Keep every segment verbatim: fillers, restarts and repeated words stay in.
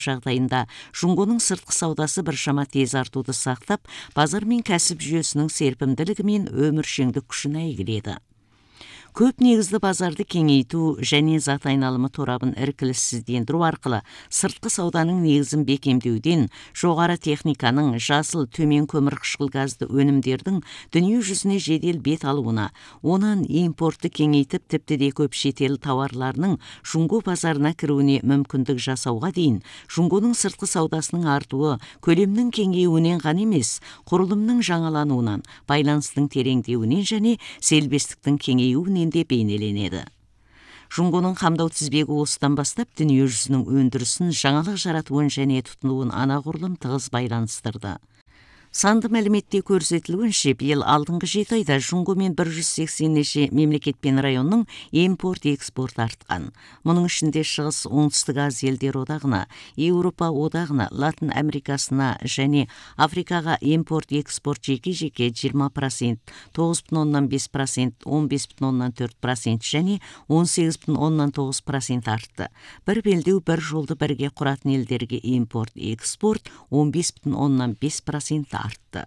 жағдайында Жунгоның сыртқы саудасы біршама тез артуды сақтап, базар мен кәсіп жүйесінің серпімділігі мен өміршеңдік күшін әйгіледі. Көп негізді базарды кеңейту және зат айналымы торабын іркіліссіздендіру арқылы сыртқы сауданың негізін бекемдеуден жоғары техниканың, жасыл, төмен көмір қышқыл газды өнімдердің дүние жүзіне жедел бет алуына, онан импортты кеңейтіп тіпті де көп шетел тауарларының Жунго базарына кіруіне мүмкіндік жасауға дейін Жунгоның сыртқы саудасының артуы көлемнің кеңеюінен ғана емес, құрылымның жаңалануынан, байланыстың тереңдеуінен және селбестіктің кеңеюінен де бейнеленеді. Жунгоның қамдау тізбегі осыдан бастап дүние жүзінің өндірісін, жаңалық жаратуын және тұтынуын анағұрлым тығыз байланыстырды. Санды мәліметте көрсетілуінше, биыл алдыңғы жеті айда Жунго мен бір жүз сексен мемлекет пен районның импорт-экспорт артқан. Мұның ішінде Шығыс Оңтүстік Азия елдер одағына, Еуропа одағына, Латын Америкасына және Африкаға импорт-экспорт жеке-жеке жиырма процент, тоғыз бүтін оннан бес процент, он бес бүтін оннан төрт процент және он сегіз бүтін оннан тоғыз процент артты. Бір белдеу бір жолды бірге құратын елдерге импорт-экспорт он бес бүтін оннан бес процент артты.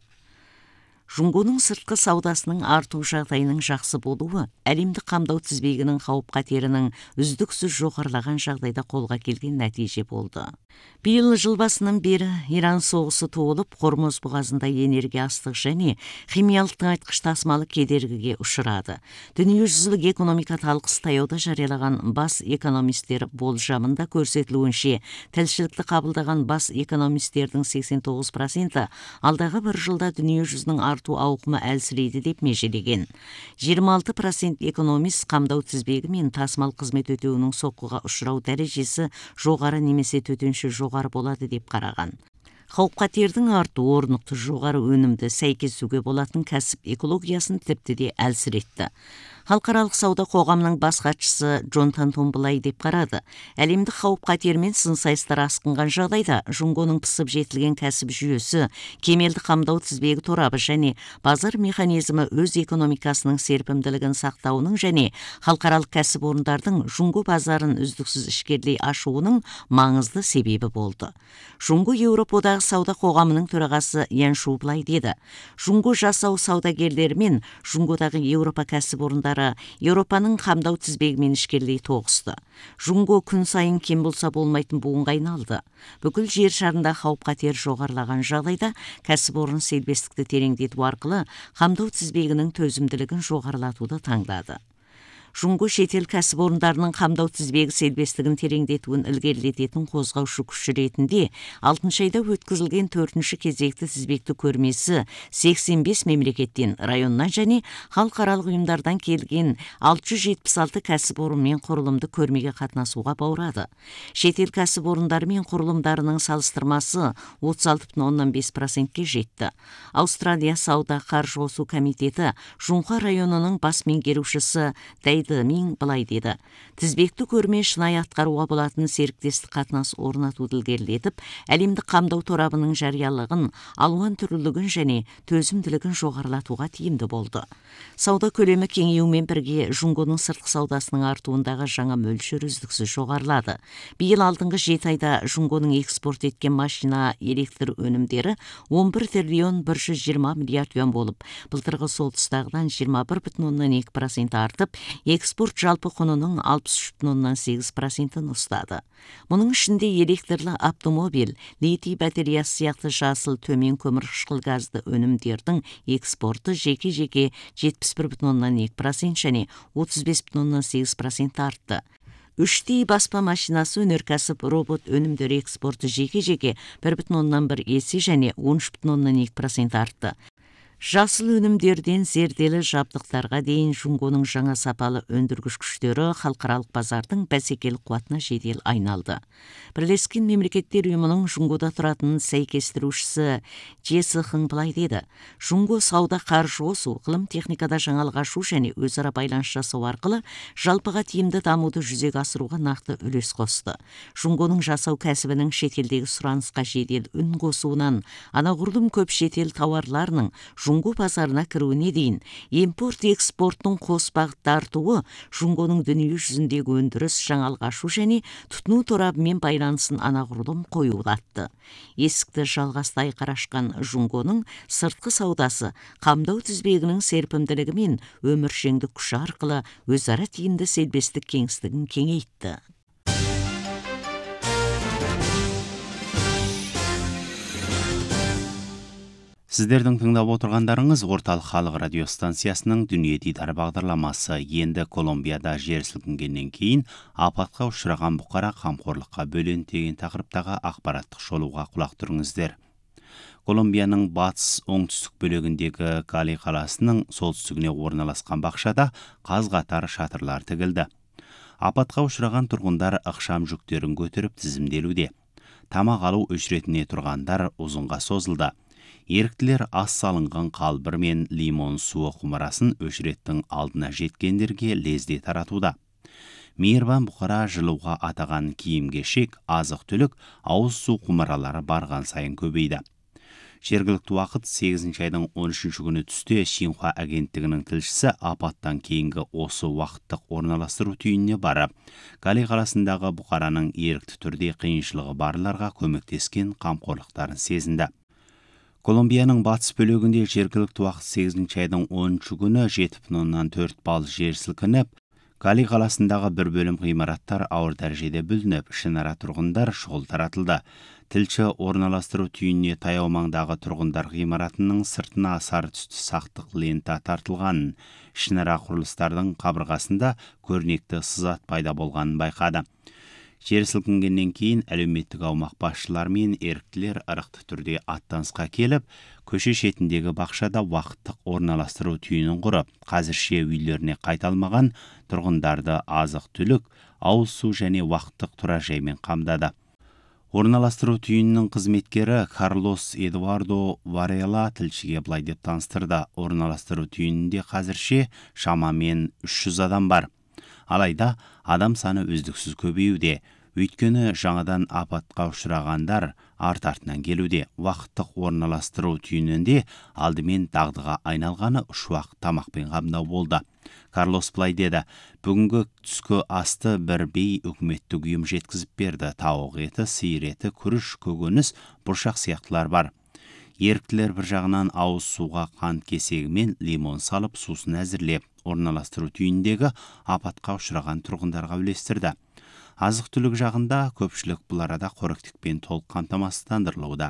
Жунгоның сыртқы саудасының арту жағдайының жақсы болуы әлемдік қамдау тізбегінің қауіп қатерінің үздіксіз жоғарылаған жағдайда қолға келген нәтиже болды. Биыл жыл басынан бері Иран соғысы туылып, Хормоз бұғазында энергия астық және химиялық тыңайтқыш тасымалы кедергіге ұшырады. Дүниежүзілік экономика талқысы таяуда жариялаған бас экономистер болжамында көрсетілуінше, тілшілікті қабылдаған бас экономистердің сексен тоғыз проценті алдағы бір жылда дүние жүзінің арту ауқымы әлсірейді деп межелеген. жиырма алты процент экономист қамдау тізбегі мен тасымал қызмет өтеуінің соққыға ұшырау дәрежесі жоғары немесе төтенше жоғары болады деп қараған. Қауіп-қатердің арту орнықты жоғары өнімді сәйкесуге болатын кәсіп экологиясын тіпті де әлсіретті. Халықаралық сауда қоғамының бас хатшысы Джонатан Том былай деп қарады. Әлемдік қауіп-қатер мен сын-сайыстар асқынған жағдайда Жунгоның пысып жетілген кәсіп жүйесі, кемелді қамдау тізбегі торабы және базар механизмі өз экономикасының серпімділігін сақтауының және халықаралық кәсіпорындардың Жунго базарын үздіксіз ішкерлей ашуының маңызды себебі болды. Жунго Еуропа одағы сауда қоғамының төрағасы Ян Шу былай деді. Жунго жасау саудагерлері мен Жунгодағы Еуропа кәсіпорындары Еуропаның қамдау тізбегімен ішкерлей тоғысты. Жунго күн сайын кем болса болмайтын буынға айналды. Бүкіл жер шарында қауіп-қатер жоғарылаған жағдайда кәсіпорын селбестікті тереңдету арқылы қамдау тізбегінің төзімділігін жоғарылатуды таңдады. Жунго шетел кәсіпорындарының қамдау тізбегі селбестігін тереңдетуін ілгерілететін қозғаушы күш ретінде алтыншы айда өткізілген төртінші кезекті тізбекті көрмесі сексен бес мемлекеттен, районнан және халықаралық ұйымдардан келген алты жүз жетпіс алты кәсіпорын мен құрылымды көрмеге қатынасуға баурады. Шетел кәсіпорындары мен құрылымдарының салыстырмасы отыз алты бүтін оннан бес процентке жетті. Аустралия сауда қаржы қосу комитеті Жунго районының бас меңгерушісі Мин былай деді. Тізбекті көрме шынайы атқаруға болатын серіктестік қатынас орнатуды ілгерілетіп, әлемдік қамдау торабының жариялығын, алуан түрлілігін және төзімділігін жоғарылатуға тиімді болды. Сауда көлемі кеңеюмен бірге Жунгоның сыртқы саудасының артуындағы жаңа мөлшер үздіксіз жоғарылады. Биыл алдыңғы жеті айда Жунгоның экспорт еткен машина электр өнімдері он бір триллион бір жүз жиырма миллиард юан болып, былтырғы сол тұстағыдан жиырма бір бүтін оннан екі процент артып, экспорт жалпы құнының алпыс үш бүтін оннан сегіз процентін ұстады. Мұның ішінде электрлі автомобиль, литий батареясы сияқты жасыл, төмен көмір қышқыл газды өнімдердің экспорты жеке-жеке жетпіс бір бүтін оннан екі процент және отыз бес бүтін оннан сегіз процент артты. Үштей баспа машинасы, өнеркәсіп, робот өнімдері экспорты жеке-жеке бір бүтін оннан бір есе және он үш бүтін оннан екі процент артты. Жасыл өнімдерден зерделі жабдықтарға дейін Жунгоның жаңа сапалы өндіргіш күштері халықаралық базардың бәсекелік қуатына жедел айналды. Бірлескен мемлекеттер ұйымының Жунгода тұратын сәйкестірушісі Джесі Хың былай деді. Жунго сауда қаржы қосу, ғылым техникада жаңалық ашу және өзара байланыс жасау арқылы жалпыға тиімді дамуды жүзеге асыруға нақты үлес қосты. Жунгоның жасау кәсібінің шетелдегі сұранысқа жедел үн қосуынан анағұрлым көп шетел тауарларының Жунго базарына кіруіне дейін импорт-экспорттың қос бағытты артуы Жунгоның дүние жүзіндегі өндіріс жаңалық ашу және тұтыну торабымен байланысын анағұрлым қоюлатты. Есікті жалғастай қарашқан Жунгоның сыртқы саудасы қамдау тізбегінің серпімділігі мен өміршеңдік күші арқылы өзара тиімді селбестік кеңістігін кеңейтті. Сіздердің тыңдап отырғандарыңыз орталық халық радиостанциясының дүние дидар бағдарламасы. Енді Колумбияда жер сілкінгеннен кейін апатқа ұшыраған бұқара қамқорлыққа бөленді деген тақырыптағы ақпараттық шолуға құлақ түріңіздер. Колумбияның батыс оңтүстік бөлігіндегі Кали қаласының солтүстігіне орналасқан бақшада қаз-қатар шатырлар тігілді. Апатқа ұшыраған тұрғындар ықшам жүктерін көтеріп тізімделуде. Тамақ алу өшіретіне тұрғандар ұзынға созылды. Еріктілер ас салынған қалбыр мен лимон суы құмырасын өшіреттің алдына жеткендерге лезде таратуда. Мейірбан бұқара жылуға атаған киім-кешек, азық-түлік, ауыз су құмыралары барған сайын көбейді. Жергілікті уақыт сегізінші айдың он үшінші күні түсте Шинхуа агенттігінің тілшісі апаттан кейінгі осы уақыттық орналастыру түйініне барып, Кали қаласындағы бұқараның ерікті түрде қиыншылығы барларға көмектескен қамқорлықтарын сезінді. Колумбияның батыс бөлігінде жергілікті уақыт сегізінші айдың оныншы күні жеті бүтін оннан төрт балл жер сілкініп, Кали қаласындағы бір бөлім ғимараттар ауыр дәрежеде бүлініп, ішінара тұрғындар шұғыл таратылды. Тілші орналастыру түйініне таяу маңдағы тұрғындар ғимаратының сыртына сары түсті сақтық лента тартылғанын, ішінара құрылыстардың қабырғасында көрнекті сызат пайда болғанын байқады. Жер сілкінгеннен кейін әлеуметтік аумақ басшылары мен еріктілер ырықты түрде аттанысқа келіп, көше шетіндегі бақшада уақыттық орналастыру түйінін құрып, қазірше үйлеріне қайталмаған тұрғындарды азық-түлік, ауыз су және уақыттық тұражаймен қамдады. Орналастыру түйінінің қызметкері Карлос Эдуардо Варела тілшіге былай деп таныстырды. Орналастыру түйінінде қазірше шамамен үш жүз адам бар. Алайда адам саны үздіксіз көбеюде. Өйткені жаңадан апатқа ұшырағандар арт-артынан келуде. Уақыттық орналастыру түйінінде алдымен дағдыға айналғаны ұшуақ тамақпен қамдау болды. Карлос былай деді: бүгінгі түскі асты бір бей үкіметтік ұйым жеткізіп берді. Тауық еті, сиыр еті, күріш, көкөніс, бұршақ сияқтылар бар. Еріктілер бір жағынан ауыз суға қант кесегі мен лимон салып сусын әзірлеп, орналастыру түйіндегі апатқа ұшыраған тұрғындарға үлестірді. Азық-түлік жағында көпшілік бұл арада қоректікпен толық қамтамасыздандырылуда.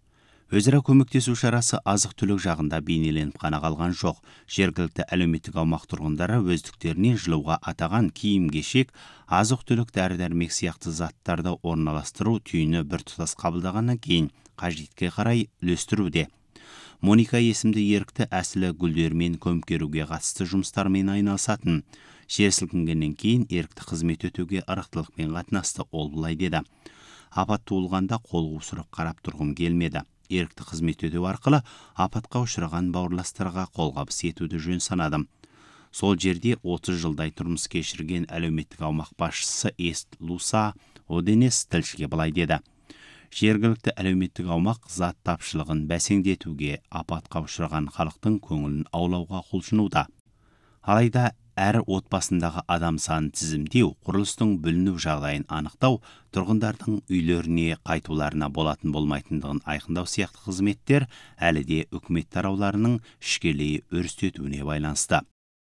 Өзара көмектесу шарасы азық-түлік жағында бейнеленіп қана қалған жоқ. Жергілікті әлеуметтік аумақ тұрғындары өздіктерінен жылуға атаған киім-кешек, азық-түлік, дәрі-дәрмек сияқты заттарды орналастыру түйіні біртұтас қабылдағаннан кейін қажетке қарай үлестіруде. Моника есімді ерікті әсілі гүлдермен көмкеруге қатысты жұмыстармен айналысатын. Жер сілкінгеннен кейін ерікті қызмет өтуге ырықтылықпен қатынасты. Ол былай деді: апат туылғанда қол қусырып қарап тұрғым келмеді. Ерікті қызмет өту арқылы апатқа ұшыраған бауырластарға қолғабыс етуді жөн санадым. Сол жерде отыз жылдай тұрмыс кешірген әлеуметтік аумақ басшысы Эст Луса Оденес тілшіге былай деді: жергілікті әлеуметтік аумақ зат тапшылығын бәсеңдетуге, апатқа ұшыраған халықтың көңілін аулауға құлшынуда. Алайда әр отбасындағы адам санын тізімдеу, құрылыстың бүліну жағдайын анықтау, тұрғындардың үйлеріне қайтуларына болатын болмайтындығын айқындау сияқты қызметтер әлі де үкімет тарауларының ішкелей өрістетуіне байланысты.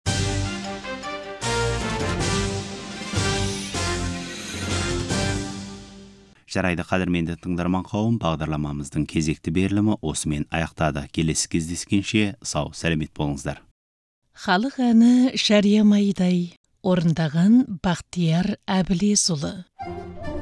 Жарайды, қадірменді тыңдарман қауым, бағдарламамыздың кезекті берілімі осымен аяқтады. Келесі кездескенше сау, сәлемет болыңыздар. Халық әні Шәрия Майдай орындаған Бақтияр Әбілесұлы.